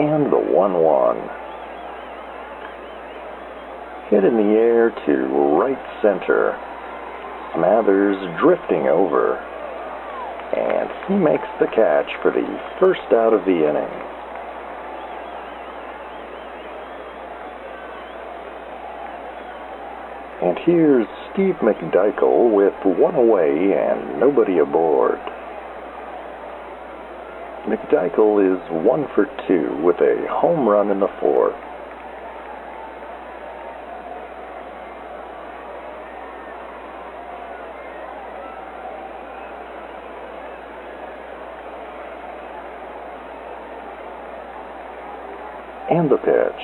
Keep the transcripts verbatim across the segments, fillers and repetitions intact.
And the one one. Hit in the air to right center. Smathers drifting over. And he makes the catch for the first out of the inning. And here's Steve McDykel with one away and nobody aboard. McDykel is one for two with a home run in the fourth. And the pitch.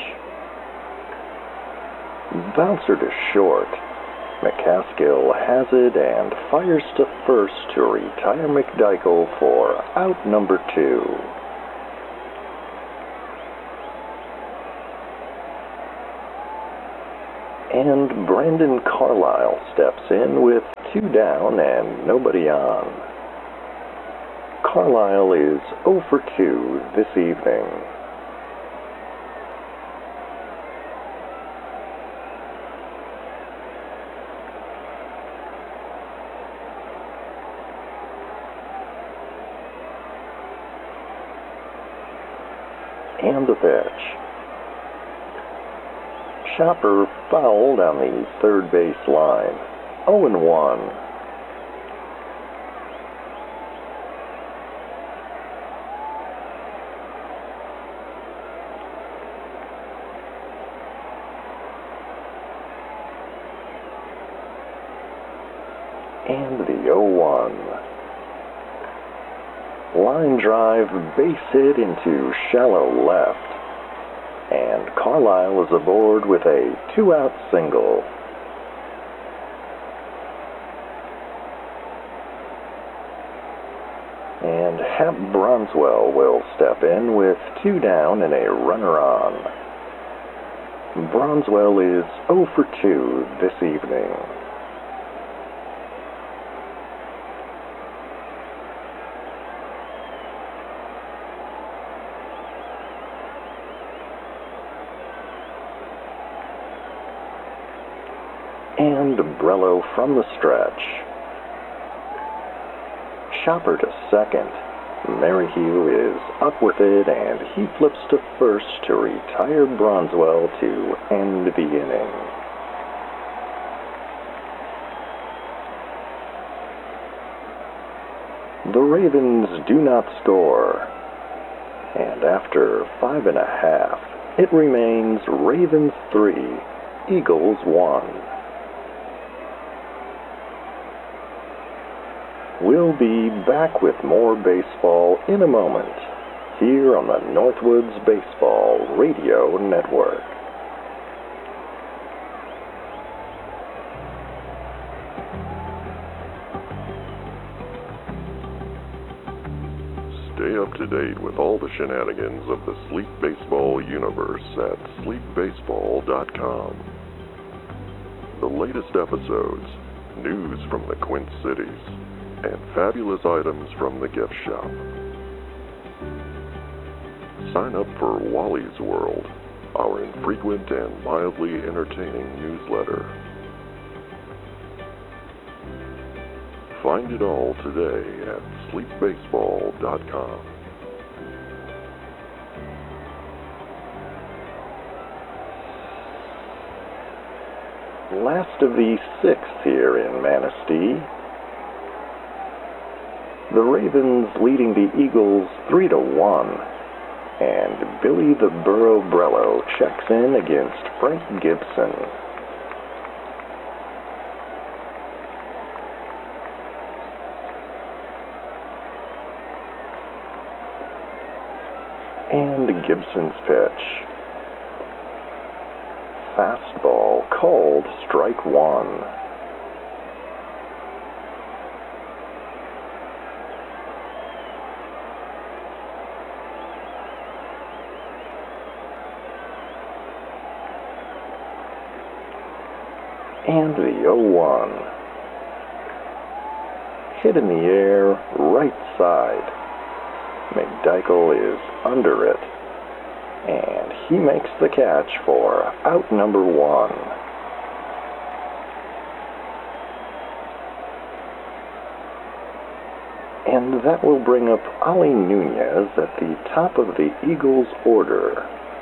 Bouncer to short. McCaskill has it and fires to first to retire McDykel for out number two. And Brandon Carlisle steps in with two down and nobody on. Carlisle is oh for two this evening. And the pitch. Chopper fouled on the third base line. oh and one. And the oh one. Line drive, base hit into shallow left. And Carlisle is aboard with a two-out single. And Hap Bronswell will step in with two down and a runner on. Bronswell is oh for two this evening. And Brello from the stretch. Chopper to second. Merrihew is up with it and he flips to first to retire Bronswell to end the inning. The Ravens do not score. And after five and a half, it remains Ravens three, Eagles one. We'll be back with more baseball in a moment, here on the Northwoods Baseball Radio Network. Stay up to date with all the shenanigans of the Sleep Baseball universe at sleep baseball dot com. The latest episodes, news from the Quint Cities, and fabulous items from the gift shop. Sign up for Wally's World, our infrequent and mildly entertaining newsletter. Find it all today at sleep baseball dot com. Last of the sixth here in Manistee. The Ravens leading the Eagles three to one, and Billy the Burro Brello checks in against Frank Gibson. And Gibson's pitch. Fastball called strike one. And the oh one. Hit in the air, right side. McDykel is under it. And he makes the catch for out number one. And that will bring up Ollie Nunez at the top of the Eagles' order.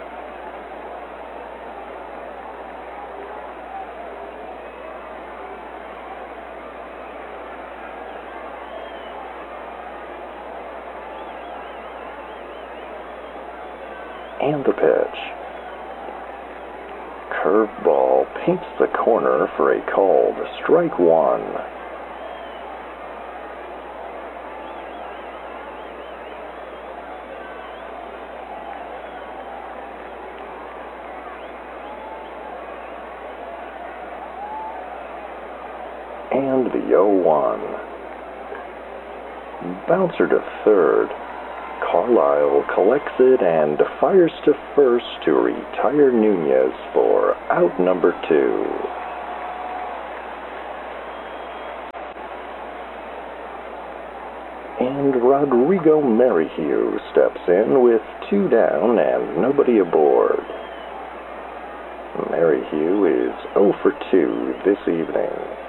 And the pitch. Curveball paints the corner for a called strike one. And the oh one. Bouncer to third. Carlisle collects it and fires to first to retire Nunez for out number two. And Rodrigo Merrihew steps in with two down and nobody aboard. Merrihew is oh for two this evening.